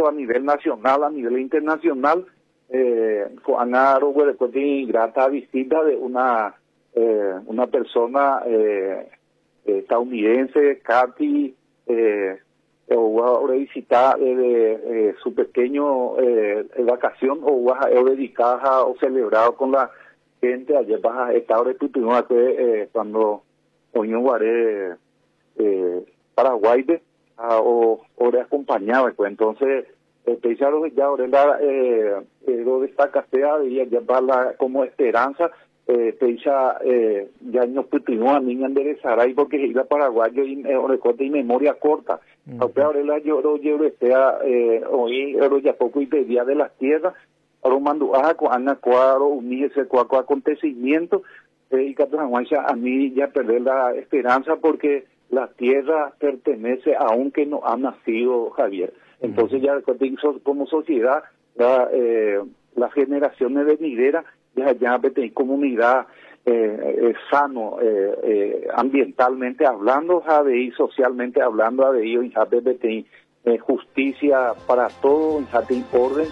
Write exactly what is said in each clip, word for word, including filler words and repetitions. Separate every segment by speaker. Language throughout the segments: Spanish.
Speaker 1: reconocimiento a nivel nacional, a nivel internacional. Eh, Anaro, grata visita de una eh, una persona eh, estadounidense, Katy, eh, ahora visitar de eh, su pequeño eh, vacación o dedicada o celebrado con la gente ayer baja estado de Tutunua que eh, cuando hoy guaré eh, Paraguay de, a, o ahora acompañaba pues entonces eh, pensaron ya ahora la eh, eh, lo destaca sea de ya para como esperanza eh, pensa eh, ya no Tutunua niña enderezará y porque iba a Paraguay y eh, recorte y memoria corta. Aunque ahora la lloro lloro estea eh, hoy ahora ya poco y pedía de las tierras ahora mando a Ana Cuadro unirse con acontecimientos eh, y Cataluña a mí ya perder la esperanza porque la tierra pertenece aunque no ha nacido Javier. Entonces ya como sociedad la, eh, las generaciones venideras ya ya de comunidad eh, eh, sano eh, eh, ambientalmente hablando y socialmente hablando de ello y de eh, justicia para todo y orden.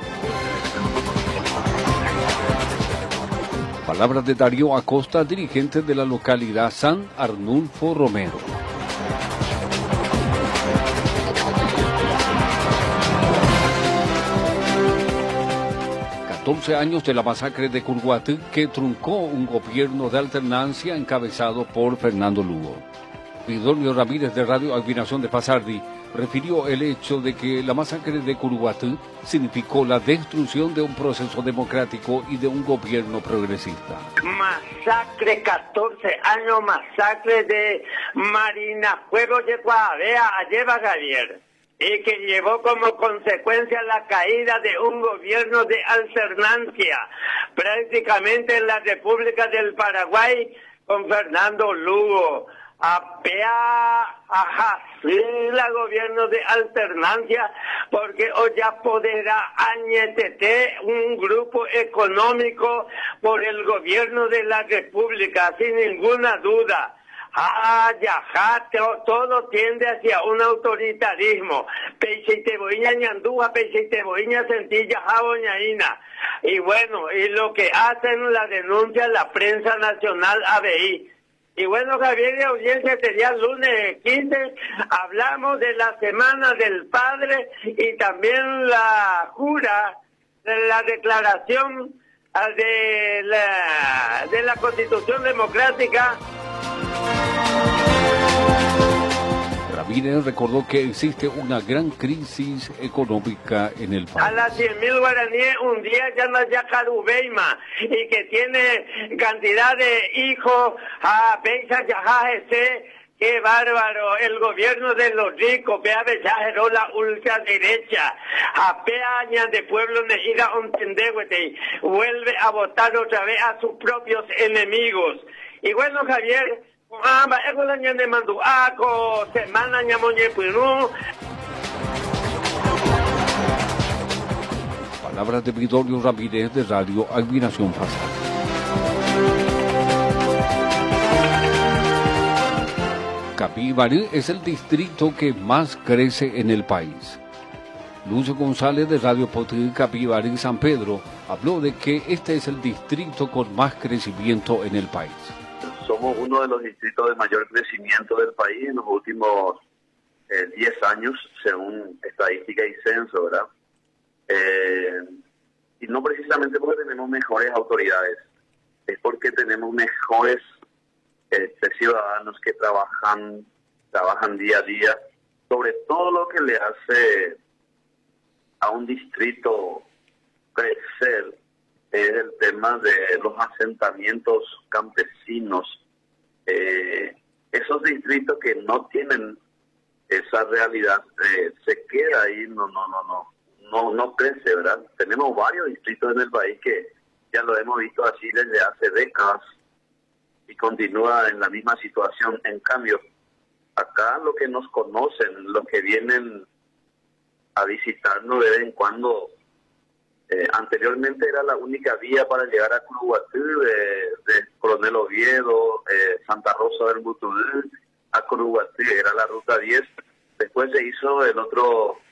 Speaker 2: Palabras de Darío Acosta, dirigente de la localidad San Arnulfo Romero. catorce años de la masacre de Curuguatí que truncó un gobierno de alternancia encabezado por Fernando Lugo. Vidolio Ramírez de Radio Admiración de Pasardi refirió el hecho de que la masacre de Curuguatí significó la destrucción de un proceso democrático y de un gobierno progresista.
Speaker 3: Masacre, catorce años, masacre de Marina Fuego de Guavea, Alleva Javier, y que llevó como consecuencia la caída de un gobierno de alternancia, prácticamente en la República del Paraguay, con Fernando Lugo. Apea a la gobierno de alternancia porque hoy ya podrá añetete un grupo económico por el gobierno de la República sin ninguna duda. Ah, ya, todo tiende hacia un autoritarismo. Pecheiteboiña ñandúa, pecheiteboiña sentilla jaboñaína. Y bueno, y lo que hacen la denuncia la prensa nacional A B I. Y bueno, Javier, de audiencia sería el lunes quince, hablamos de la Semana del Padre y también la jura de la declaración de la, de la Constitución Democrática.
Speaker 2: Ramírez recordó que existe una gran crisis económica en el país.
Speaker 3: A las cien mil guaraníes un día ya no ya Carubeima y que tiene cantidad de hijos a Beisa Yajajese. ¡Qué bárbaro! El gobierno de los ricos, vea exageró la ultraderecha, a peaña de pueblo negira ontendegüete, vuelve a votar otra vez a sus propios enemigos. Y bueno, Javier, ah, eso la ñande manduaco, semana ñamoñe puinú.
Speaker 2: Palabras de Vidolio Ramírez de Radio Admiración Pasardi. Capibarí es el distrito que más crece en el país. Lucio González de Radio Potí Capibarí San Pedro habló de que este es el distrito con más crecimiento en el país.
Speaker 4: Somos uno de los distritos de mayor crecimiento del país en los últimos eh, diez años, según estadística y censo, ¿verdad? Eh, y no precisamente porque tenemos mejores autoridades, es porque tenemos mejores Este, ciudadanos que trabajan trabajan día a día sobre todo lo que le hace a un distrito crecer es el tema de los asentamientos campesinos, eh, esos distritos que no tienen esa realidad eh, se queda ahí, no no no no no no crece, ¿verdad? Tenemos varios distritos en el país que ya lo hemos visto así desde hace décadas y continúa en la misma situación. En cambio, acá lo que nos conocen, los que vienen a visitarnos de vez en cuando, eh, anteriormente era la única vía para llegar a Curuguatí, de, de Coronel Oviedo, eh, Santa Rosa del Butudú, a Curuguatí, era la ruta diez. Después se hizo el otro